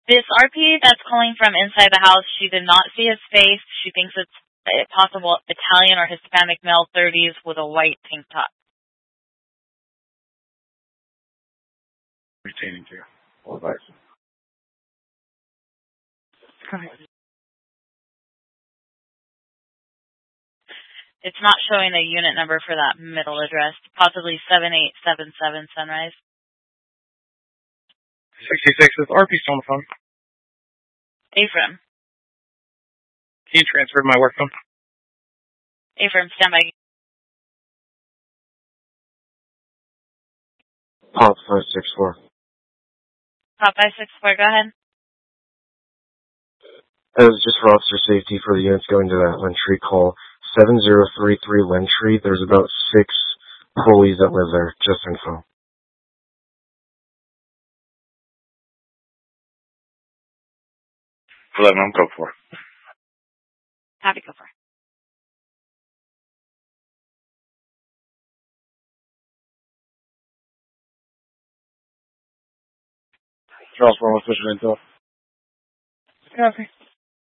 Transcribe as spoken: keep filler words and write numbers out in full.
This R P that's calling from inside the house, she did not see his face. She thinks it's a possible Italian or Hispanic male, thirties, with a white tank top. Retaining to you. All advice. Go ahead. It's not showing a unit number for that middle address. Possibly seven eight seven seven Sunrise. sixty-six is R P still on the phone. Ephraim. Can you transfer to my work phone? Ephraim, stand by. Pop five six four. Pop five six four, go ahead. It was just for officer safety for the units going to that Lentry call. seven zero three three Lentry. There's about six pulleys that live there. Just info. eleven, I'm go for. Happy go for. Charles, we're on official intel. Okay.